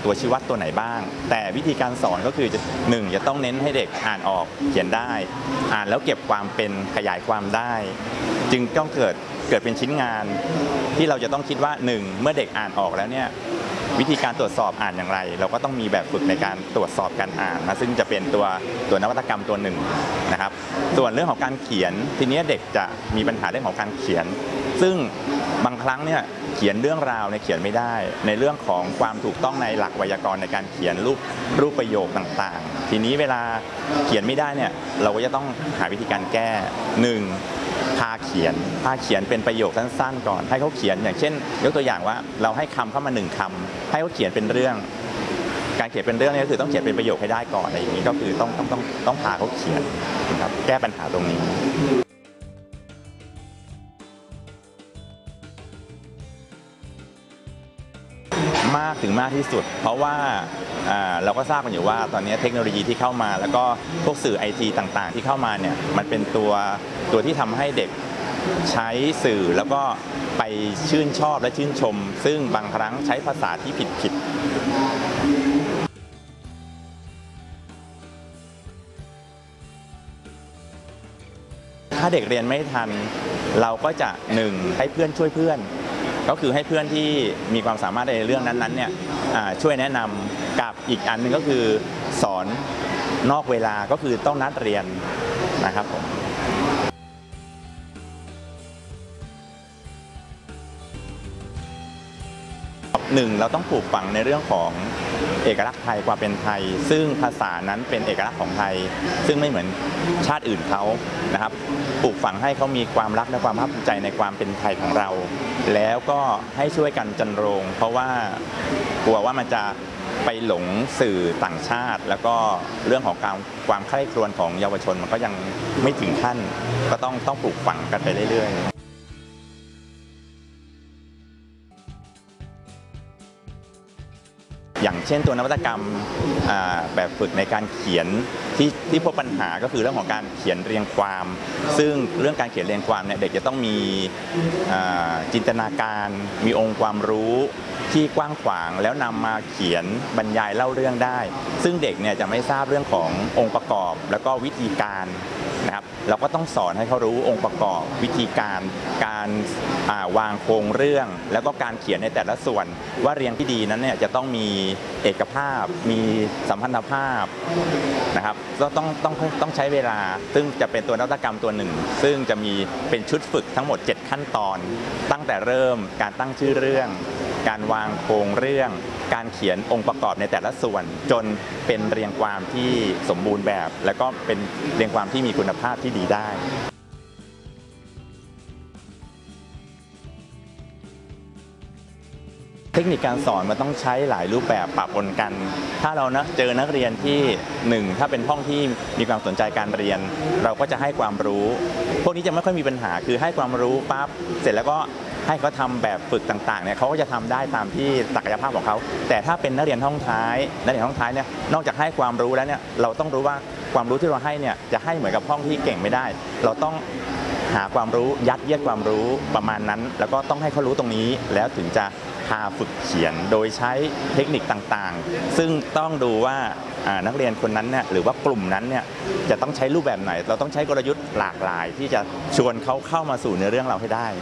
ตัวชี้วัดตัวไหนบ้างแต่วิธีการสอนก็คือ1จะต้องเน้นให้เด็กอ่านออกเขียนได้อ่านแล้วเก็บความเป็นขยายความได้จึงต้องเกิดเป็นชิ้นงานที่เราจะต้องคิดว่า1เมื่อเด็กอ่านออกแล้วเนี่ยวิธีการตรวจสอบอ่านอย่างไรเราก็ต้องมีแบบฝึกในการตรวจสอบการอ่านนะซึ่งจะเป็นตัวนวัตกรรมตัวหนึ่งนะครับส่วนเรื่องของการเขียนทีนี้เด็กจะมีปัญหาเรื่องของการเขียนซึ่งบางครั้งเนี่ยเขียนเรื่องราวเนี่ยเขียนไม่ได้ในเรื่องของความถูกต้องในหลักไวยากรณ์ในการเขียนรูปประโยคต่างๆทีนี้เวลาเขียนไม่ได้เนี่ยเราก็จะต้องหาวิธีการแก้1พาเขียนเป็นประโยคสั้นๆก่อนให้เขาเขียนอย่างเช่นยกตัวอย่างว่าเราให้คำเข้ามา1คำให้เขาเขียนเป็นเรื่องการเขียนเป็นเรื่องนี่ก็คือต้องเขียนเป็นประโยคให้ได้ก่อนอะไรอย่างนี้ก็คือต้องพาเขาเขียนนะครับแก้ปัญหาตรงนี้มากถึงมากที่สุดเพราะว่าเราก็ทราบกันอยู่ว่าตอนนี้เทคโนโลยีที่เข้ามาแล้วก็พวกสื่อ IT ต่างๆที่เข้ามาเนี่ยมันเป็นตัวที่ทำให้เด็กใช้สื่อแล้วก็ไปชื่นชอบและชื่นชมซึ่งบางครั้งใช้ภาษาที่ผิดถ้าเด็กเรียนไม่ทันเราก็จะ1ให้เพื่อนช่วยเพื่อนก็คือให้เพื่อนที่มีความสามารถในเรื่องนั้นๆเนี่ยช่วยแนะนำกับอีกอันหนึ่งก็คือสอนนอกเวลาก็คือต้องนัดเรียนนะครับผมเราต้องปลูกฝังในเรื่องของเอกลักษณ์ไทยความเป็นไทยซึ่งภาษานั้นเป็นเอกลักษณ์ของไทยซึ่งไม่เหมือนชาติอื่นเขานะครับปลูกฝังให้เขามีความรักและความภาคภูมิใจในความเป็นไทยของเราแล้วก็ให้ช่วยกันจันโรงเพราะว่ากลัวว่ามันจะไปหลงสื่อต่างชาติแล้วก็เรื่องของความใคร่ครวญของเยาวชนมันก็ยังไม่ถึงขั้นก็ต้องปลูกฝังกันไปเรื่อยๆอย่างเช่นตัวนวัตกรรมแบบฝึกในการเขียนที่พบปัญหาก็คือเรื่องของการเขียนเรียงความซึ่งเรื่องการเขียนเรียงความเนี่ยเด็กจะต้องมีจินตนาการมีองค์ความรู้ที่กว้างขวางแล้วนำมาเขียนบรรยายเล่าเรื่องได้ซึ่งเด็กเนี่ยจะไม่ทราบเรื่องขององค์ประกอบแล้วก็วิธีการนะครับเราก็ต้องสอนให้เขารู้องค์ประกอบวิธีการวางโครงเรื่องแล้วก็การเขียนในแต่ละส่วนว่าเรียงที่ดีนั้นเนี่ยจะต้องมีเอกภาพมีสัมพันธภาพนะครับก็ต้องใช้เวลาซึ่งจะเป็นตัวนวัตกรรมตัวหนึ่งซึ่งจะมีเป็นชุดฝึกทั้งหมด7ขั้นตอนตั้งแต่เริ่มการตั้งชื่อเรื่องการวางโครงเรื่องการเขียนองค์ประกอบในแต่ละส่วนจนเป็นเรียงความที่สมบูรณ์แบบแล้วก็เป็นเรียงความที่มีคุณภาพที่ดีได้เทคนิคการสอนมันต้องใช้หลายรูปแบบปะปนกันถ้าเราเจอนักเรียนที่1ถ้าเป็นห้องที่มีความสนใจการเรียนเราก็จะให้ความรู้พวกนี้จะไม่ค่อยมีปัญหาคือให้ความรู้ปั๊บเสร็จแล้วก็ให้เขาทำแบบฝึกต่างๆเนี่ยเขาก็จะทำได้ตามที่ศักยภาพของเขาแต่ถ้าเป็นนักเรียนห้องท้ายเนี่ยนอกจากให้ความรู้แล้วเนี่ยเราต้องรู้ว่าความรู้ที่เราให้เนี่ยจะให้เหมือนกับห้องที่เก่งไม่ได้เราต้องหาความรู้ยัดเยียดความรู้ประมาณนั้นแล้วก็ต้องให้เขารู้ตรงนี้แล้วถึงจะพาฝึกเขียนโดยใช้เทคนิคต่างๆซึ่งต้องดูว่านักเรียนคนนั้นเนี่ยหรือว่ากลุ่มนั้นเนี่ยจะต้องใช้รูปแบบไหนเราต้องใช้กลยุทธ์หลากหลายที่จะชวนเขาเข้ามาสู่เนื้อเรื่องเราให้ได้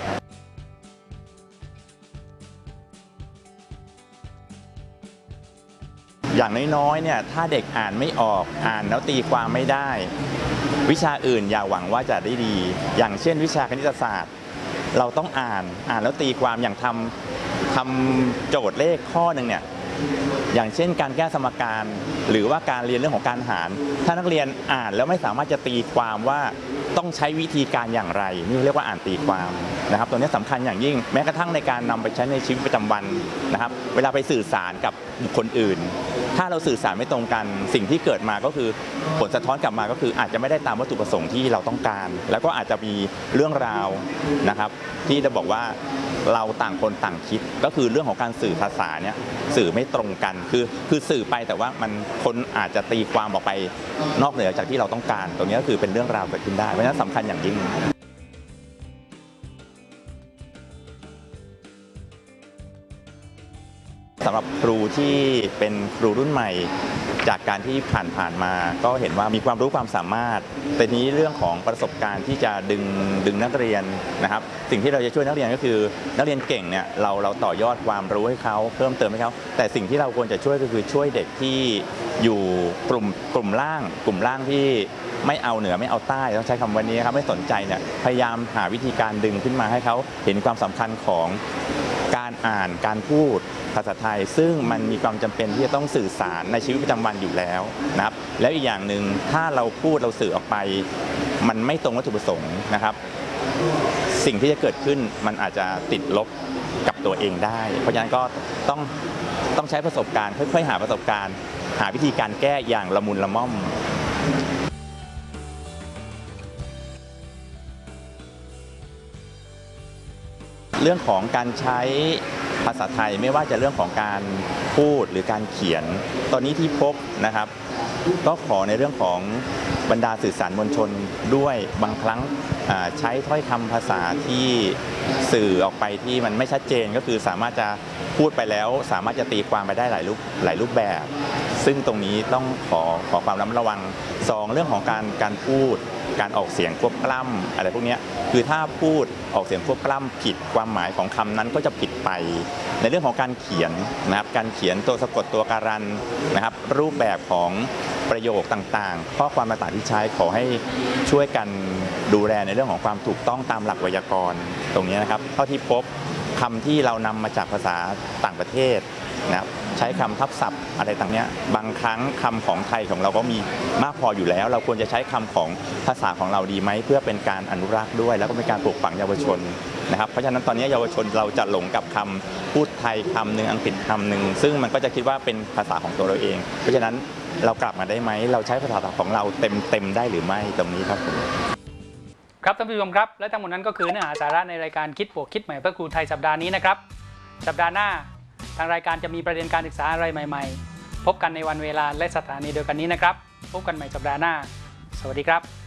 อย่างน้อยๆเนี่ยถ้าเด็กอ่านไม่ออกอ่านแล้วตีความไม่ได้วิชาอื่นอย่าหวังว่าจะได้ดีอย่างเช่นวิชาคณิตศาสตร์เราต้องอ่านแล้วตีความอย่างทำโจทย์เลขข้อหนึ่งเนี่ยอย่างเช่นการแก้สมการหรือว่าการเรียนเรื่องของการหารถ้านักเรียนอ่านแล้วไม่สามารถจะตีความว่าต้องใช้วิธีการอย่างไรนี่เรียกว่าอ่านตีความนะครับตัวนี้สำคัญอย่างยิ่งแม้กระทั่งในการนำไปใช้ในชีวิตประจำวันนะครับเวลาไปสื่อสารกับบุคคลอื่นถ้าเราสื่อสารไม่ตรงกันสิ่งที่เกิดมาก็คือผลสะท้อนกลับมาก็คืออาจจะไม่ได้ตามวัตถุประสงค์ที่เราต้องการแล้วก็อาจจะมีเรื่องราวนะครับที่จะบอกว่าเราต่างคนต่างคิดก็คือเรื่องของการสื่อภาษาเนี่ยสื่อไม่ตรงกันคือสื่อไปแต่ว่ามันคนอาจจะตีความออกไปนอกเหนือจากที่เราต้องการตรงนี้ก็คือเป็นเรื่องราวเกิดขึ้นได้เพราะฉะนั้นสำคัญอย่างยิ่งสำหรับครูที่เป็นครูรุ่นใหม่จากการที่ผ่านมาก็เห็นว่ามีความรู้ความสามารถแต่นี้เรื่องของประสบการณ์ที่จะดึงนักเรียนนะครับสิ่งที่เราจะช่วยนักเรียนก็คือนักเรียนเก่งเนี่ยเราต่อยอดความรู้ให้เขาเพิ่มเติมให้เขาแต่สิ่งที่เราควรจะช่วยก็คือช่วยเด็กที่อยู่กลุ่มล่างที่ไม่เอาเหนือไม่เอาใต้ต้องใช้คำวันนี้ครับไม่สนใจเนี่ยพยายามหาวิธีการดึงขึ้นมาให้เขาเห็นความสำคัญของการอ่านการพูดภาษาไทยซึ่งมันมีความจำเป็นที่จะต้องสื่อสารในชีวิตประจำวันอยู่แล้วนะครับแล้วอีกอย่างหนึ่งถ้าเราพูดเราสื่อออกไปมันไม่ตรงวัตถุประสงค์นะครับสิ่งที่จะเกิดขึ้นมันอาจจะติดลบกับตัวเองได้เพราะฉะนั้นก็ต้องใช้ประสบการณ์ค่อยๆหาประสบการณ์หาวิธีการแก้อย่างละมุนละม่อมเรื่องของการใช้ภาษาไทยไม่ว่าจะเรื่องของการพูดหรือการเขียนตอนนี้ที่พบนะครับก็ขอในเรื่องของบรรดาสื่อสารมวลชนด้วยบางครั้งใช้ถ้อยคำภาษาที่สื่อออกไปที่มันไม่ชัดเจนก็คือสามารถจะพูดไปแล้วสามารถจะตีความไปได้หลายรูปแบบซึ่งตรงนี้ต้องขอความระมัดระวัง2เรื่องของการพูดการออกเสียงควบกล้ำอะไรพวกนี้คือถ้าพูดออกเสียงควบกล้ำผิดความหมายของคำนั้นก็จะผิดไปในเรื่องของการเขียนนะครับการเขียนตัวสะกดตัวการันนะครับรูปแบบของประโยคต่างๆข้อความต่างๆที่ใช้ขอให้ช่วยกันดูแลในเรื่องของความถูกต้องตามหลักไวยากรณ์ตรงนี้นะครับเท่าที่พบคำที่เรานำมาจากภาษาต่างประเทศนะครับใช้คำทับศัพท์อะไรต่างเนี้ยบางครั้งคำของไทยของเราก็มีมากพออยู่แล้วเราควรจะใช้คำของภาษาของเราดีไหมเพื่อเป็นการอนุรักษ์ด้วยแล้วก็เป็นการปลูกฝังเยาวชนนะครับเพราะฉะนั้นตอนนี้เยาวชนเราจะหลงกับคำพูดไทยคำหนึ่งอังกฤษคำหนึ่งซึ่งมันก็จะคิดว่าเป็นภาษาของตัวเราเองเพราะฉะนั้นเรากลับมาได้ไหมเราใช้ภาษาของเราเต็มได้หรือไม่ตรงนี้ครับผมครับท่านผู้ชมครับและทั้งหมดนั้นก็คือเนื้อหาสาระในรายการคิดบวกคิดใหม่เพื่อครูไทยสัปดาห์นี้นะครับสัปดาห์หน้าทางรายการจะมีประเด็นการศึกษาอะไรใหม่ๆพบกันในวันเวลาและสถานีเดียวกันนี้นะครับพบกันใหม่สัปดาห์หน้าสวัสดีครับ